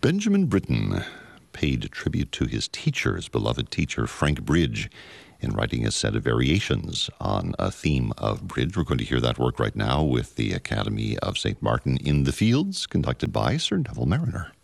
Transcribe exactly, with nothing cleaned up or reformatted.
Benjamin Britten paid tribute to his teacher, his beloved teacher, Frank Bridge, in writing a set of variations on a theme of bridge. We're going to hear that work right now with the Academy of Saint Martin in the Fields, conducted by Sir Neville Mariner.